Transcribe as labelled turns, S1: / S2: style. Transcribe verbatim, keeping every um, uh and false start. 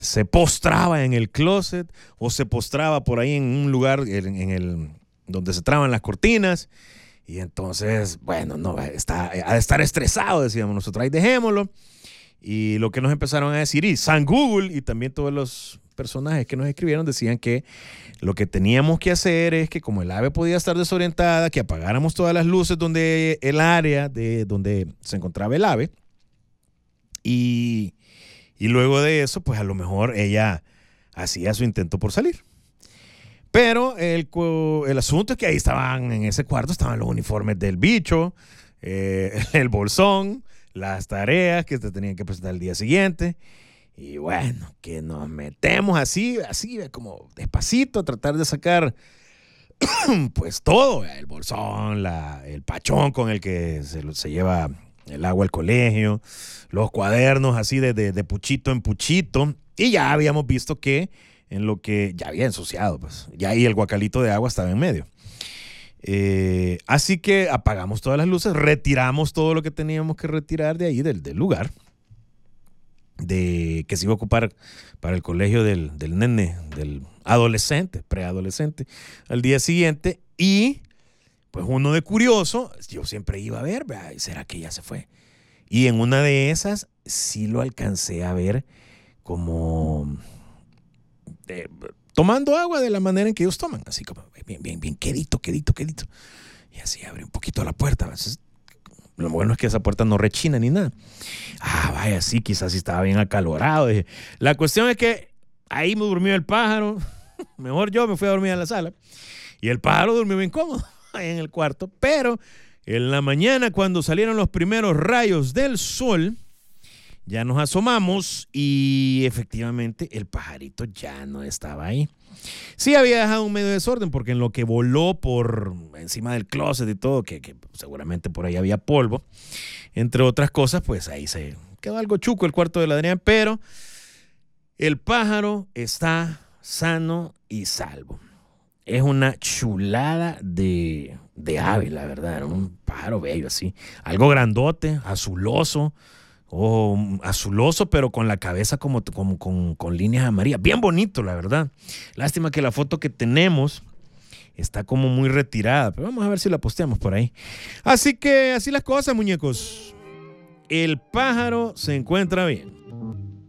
S1: se postraba en el closet o se postraba por ahí en un lugar en, en el, donde se traban las cortinas. Y entonces, bueno, no, está, ha de estar estresado, decíamos nosotros, ahí dejémoslo. Y lo que nos empezaron a decir, y San Google y también todos los personajes que nos escribieron decían que lo que teníamos que hacer es que como el ave podía estar desorientada, que apagáramos todas las luces donde el área de donde se encontraba el ave. Y, y luego de eso, pues a lo mejor ella hacía su intento por salir. Pero el, el asunto es que ahí estaban, en ese cuarto, estaban los uniformes del bicho, eh, el bolsón, las tareas que te tenían que presentar el día siguiente. Y bueno, que nos metemos así, así como despacito a tratar de sacar pues todo, el bolsón, la, el pachón con el que se, se lleva el agua al colegio, los cuadernos así de, de, de puchito en puchito. Y ya habíamos visto que en lo que ya había ensuciado, pues ya ahí el guacalito de agua estaba en medio. Eh, así que apagamos todas las luces, retiramos todo lo que teníamos que retirar de ahí, del, del lugar, de, que se iba a ocupar para el colegio del, del nene, del adolescente, preadolescente, al día siguiente. Y pues uno de curioso, yo siempre iba a ver, ¿será que ya se fue? Y en una de esas sí lo alcancé a ver como eh, tomando agua de la manera en que ellos toman, así como bien, bien, bien quedito, quedito, quedito. Y así abre un poquito la puerta. Entonces, lo bueno es que esa puerta no rechina ni nada. Ah, vaya, sí, quizás sí estaba bien acalorado. Dije. La cuestión es que ahí me durmió el pájaro. Mejor yo me fui a dormir a la sala. Y el pájaro durmió bien cómodo ahí en el cuarto. Pero en la mañana, cuando salieron los primeros rayos del sol, ya nos asomamos y efectivamente el pajarito ya no estaba ahí. Sí había dejado un medio desorden porque en lo que voló por encima del closet y todo, que, que seguramente por ahí había polvo, entre otras cosas, pues ahí se quedó algo chuco el cuarto del Adrián, pero el pájaro está sano y salvo. Es una chulada de, de ave, la verdad, era un pájaro bello así, algo grandote, azuloso, o oh, azuloso, pero con la cabeza como, como con, con líneas amarillas. Bien bonito, la verdad. Lástima que la foto que tenemos está como muy retirada, pero vamos a ver si la posteamos por ahí. Así que así las cosas, muñecos. El pájaro se encuentra bien.